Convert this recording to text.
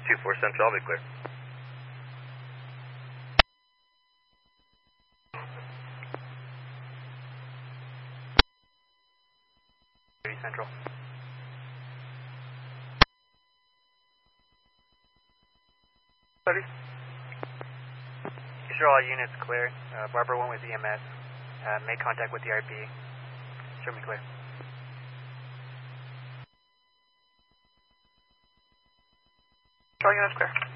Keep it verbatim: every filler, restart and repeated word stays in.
two four Central, I'll be clear. Central. Ready? These are all units clear. Uh, Barbara went with E M S. Uh, made contact with the R P. Show me clear. All units clear.